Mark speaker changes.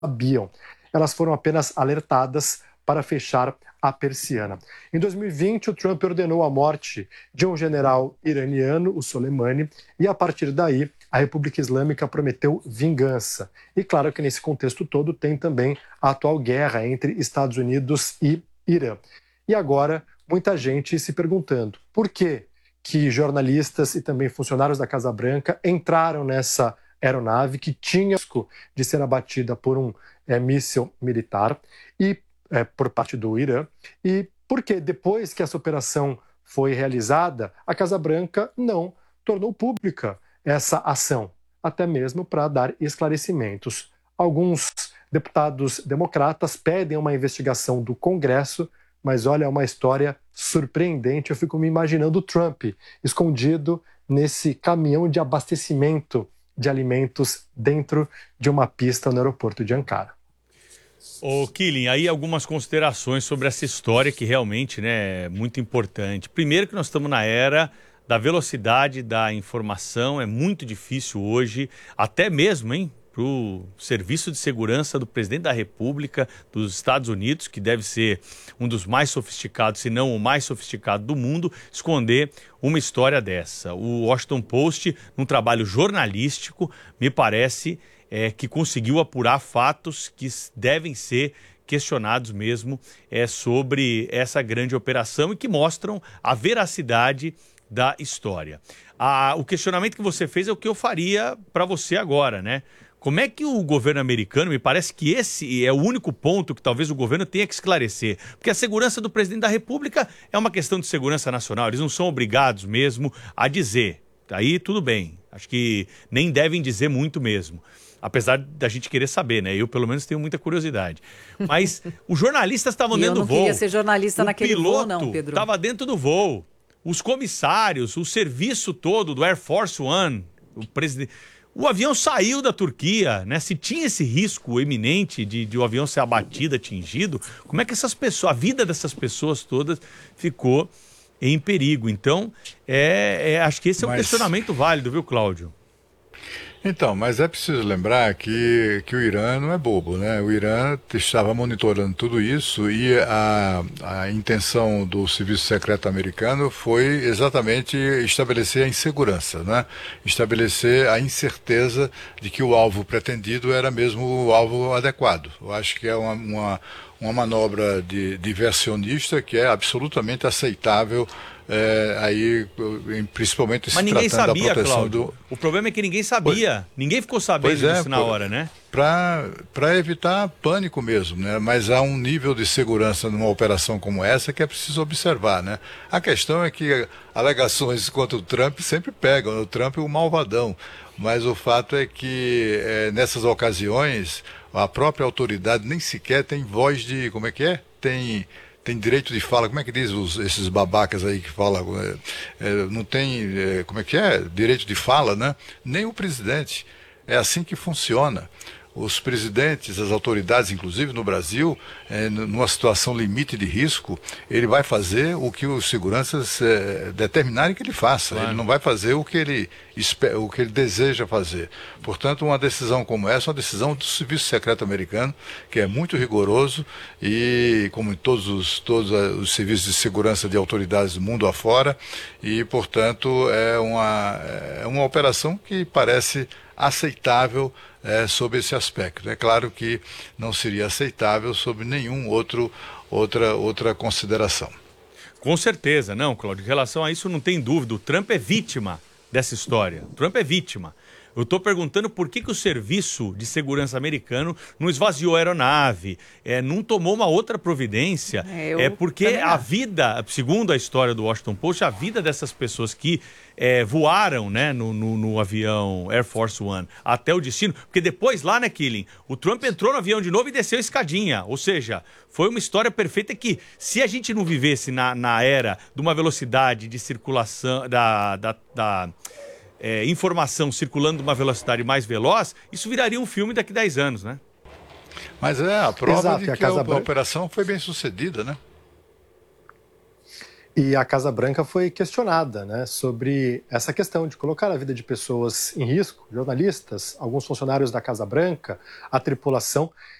Speaker 1: sabiam. Elas foram apenas alertadas para fechar a persiana. Em 2020, o Trump ordenou a morte de um general iraniano, o Soleimani, e a partir daí a República Islâmica prometeu vingança. E claro que nesse contexto todo tem também a atual guerra entre Estados Unidos e Irã. E agora, muita gente se perguntando por que jornalistas e também funcionários da Casa Branca entraram nessa aeronave que tinha risco de ser abatida por um míssil militar e por parte do Irã, e porque depois que essa operação foi realizada, a Casa Branca não tornou pública essa ação, até mesmo para dar esclarecimentos. Alguns deputados democratas pedem uma investigação do Congresso, mas olha, é uma história surpreendente. Eu fico me imaginando o Trump escondido nesse caminhão de abastecimento de alimentos dentro de uma pista no aeroporto de Ankara.
Speaker 2: Ô, Killing, aí algumas considerações sobre essa história que realmente, né, é muito importante. Primeiro que nós estamos na era da velocidade da informação, é muito difícil hoje, até mesmo, para o Serviço de Segurança do Presidente da República dos Estados Unidos, que deve ser um dos mais sofisticados, se não o mais sofisticado do mundo, esconder uma história dessa. O Washington Post, num trabalho jornalístico, me parece que conseguiu apurar fatos que devem ser questionados mesmo sobre essa grande operação e que mostram a veracidade da história. O questionamento que você fez é o que eu faria para você agora, né? Como é que o governo americano, me parece que esse é o único ponto que talvez o governo tenha que esclarecer, porque a segurança do presidente da República é uma questão de segurança nacional, eles não são obrigados mesmo a dizer. Aí tudo bem, acho que nem devem dizer muito mesmo. Apesar da gente querer saber, né? Eu, pelo menos, tenho muita curiosidade. Mas os jornalistas estavam dentro do voo.
Speaker 3: Eu não queria ser jornalista naquele voo, não, Pedro.
Speaker 2: O piloto estava dentro do voo. Os comissários, o serviço todo do Air Force One, o avião saiu da Turquia, né? Se tinha esse risco eminente de o avião ser abatido, atingido, como é que essas pessoas, a vida dessas pessoas todas ficou em perigo? Então, acho que esse é um questionamento válido, viu, Cláudio?
Speaker 4: Então, mas é preciso lembrar que o Irã não é bobo, né? O Irã estava monitorando tudo isso e a intenção do Serviço Secreto americano foi exatamente estabelecer a insegurança, né? Estabelecer a incerteza de que o alvo pretendido era mesmo o alvo adequado. Eu acho que é uma manobra diversionista que é absolutamente aceitável. Principalmente se tratando da proteção,
Speaker 2: Cláudio. O problema é que ninguém sabia, ninguém ficou sabendo disso na hora, né?
Speaker 4: Para evitar pânico mesmo, né? Mas há um nível de segurança numa operação como essa que é preciso observar, né? A questão é que alegações contra o Trump sempre pegam, o Trump é o malvadão, mas o fato é que nessas ocasiões a própria autoridade nem sequer tem voz de, como é que é? Tem direito de fala, como é que diz esses babacas aí que falam, não tem, como é que é? Direito de fala, né? Nem o presidente. É assim que funciona. Os presidentes, as autoridades, inclusive no Brasil, numa situação limite de risco, ele vai fazer o que os seguranças determinarem que ele faça. Claro. Ele não vai fazer o que ele deseja fazer. Portanto, uma decisão como essa, uma decisão do Serviço Secreto americano, que é muito rigoroso e, como em todos os serviços de segurança de autoridades do mundo afora, e, portanto, é uma operação que parece aceitável sob esse aspecto. É claro que não seria aceitável sob nenhum outra consideração.
Speaker 2: Com certeza, não, Cláudio. Em relação a isso, não tem dúvida. O Trump é vítima dessa história. O Trump é vítima. Eu estou perguntando por que o Serviço de Segurança americano não esvaziou a aeronave, não tomou uma outra providência. Porque a vida, segundo a história do Washington Post, a vida dessas pessoas que voaram, né, no avião Air Force One até o destino, porque depois lá, né, Killing, o Trump entrou no avião de novo e desceu a escadinha, ou seja, foi uma história perfeita que, se a gente não vivesse na era de uma velocidade de circulação, informação circulando de uma velocidade mais veloz, isso viraria um filme daqui a 10 anos, né?
Speaker 4: Mas a prova de que a operação foi bem sucedida, né?
Speaker 1: E a Casa Branca foi questionada, né, sobre essa questão de colocar a vida de pessoas em risco, jornalistas, alguns funcionários da Casa Branca, a tripulação.